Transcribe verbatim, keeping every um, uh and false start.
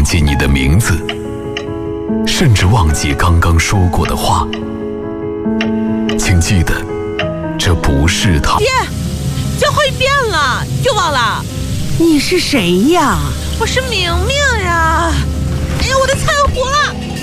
记你的名字，甚至忘记刚刚说过的话。请记得，这不是他。 爹，最后一遍了，又忘了。 你是谁呀？ 我是明明呀！哎呀，我的菜糊了！